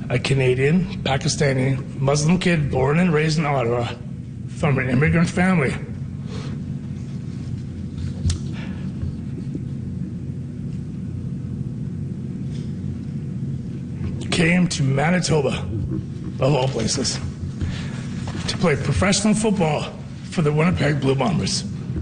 a Canadian, Pakistani, Muslim kid born and raised in Ottawa from an immigrant family. Came to Manitoba, of all places, to play professional football for the Winnipeg Blue Bombers.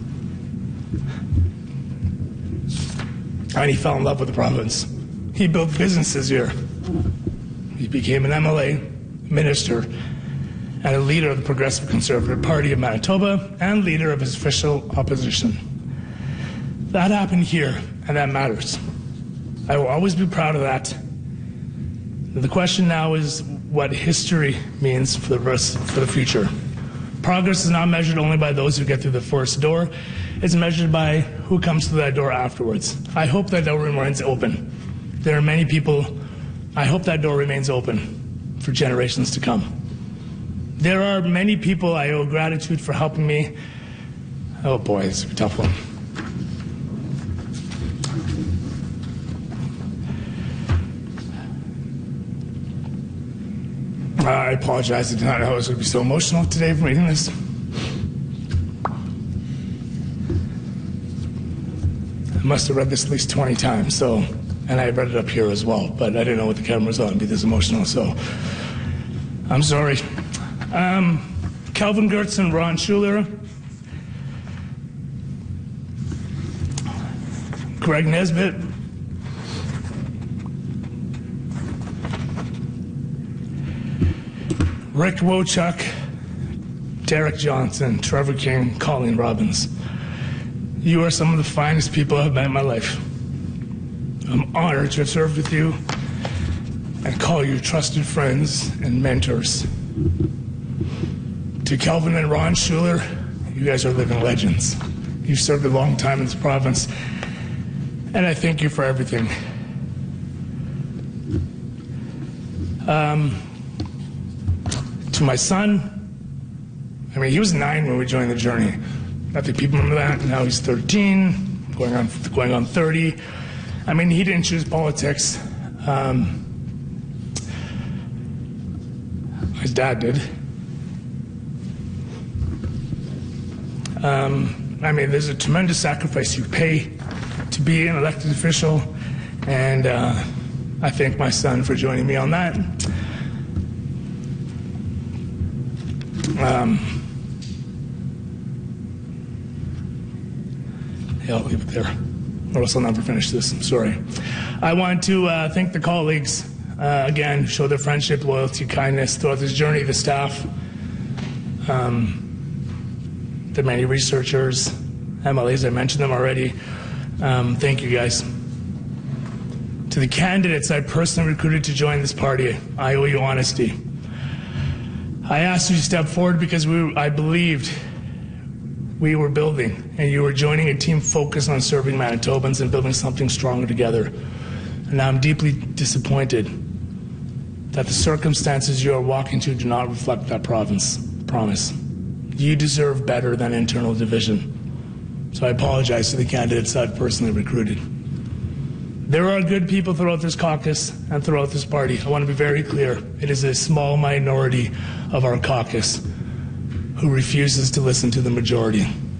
And he fell in love with the province. He built businesses here. He became an MLA, minister, and a leader of the Progressive Conservative Party of Manitoba and leader of his official opposition. That happened here, and that matters. I will always be proud of that. The question now is what history means for the future. Progress is not measured only by those who get through the first door. It's measured by who comes through that door afterwards. I hope that door remains open. There are many people. I hope that door remains open for generations to come. There are many people I owe gratitude for helping me. Oh boy, it's a tough one. I apologize. I did not know I was going to be so emotional today from reading this. I must have read this at least 20 times, and I read it up here as well, but I didn't know what the camera was on to be this emotional, so I'm sorry. Kelvin Gertz and Ron Schuler, Greg Nesbitt, Rick Wochuk, Derek Johnson, Trevor King, Colleen Robbins. You are some of the finest people I've met in my life. I'm honored to have served with you and call you trusted friends and mentors. To Kelvin and Ron Schuler, you guys are living legends. You've served a long time in this province, and I thank you for everything. To my son, I mean, he was 9 when we joined the journey. I think people remember that. Now he's 13, going on 30. I mean, he didn't choose politics. His dad did. I mean, there's a tremendous sacrifice you pay to be an elected official, and I thank my son for joining me on that. Yeah, I'll leave it there, or else I'll never finish this. I'm sorry. I want to thank the colleagues, again, show their friendship, loyalty, kindness throughout this journey, the staff, the many researchers, MLAs, I mentioned them already. Thank you, guys. To the candidates I personally recruited to join this party, I owe you honesty. I asked you to step forward because I believed we were building, and you were joining a team focused on serving Manitobans and building something stronger together. And now I'm deeply disappointed that the circumstances you are walking to do not reflect that promise. You deserve better than internal division. So I apologize to the candidates I've personally recruited. There are good people throughout this caucus and throughout this party. I want to be very clear. It is a small minority of our caucus who refuses to listen to the majority.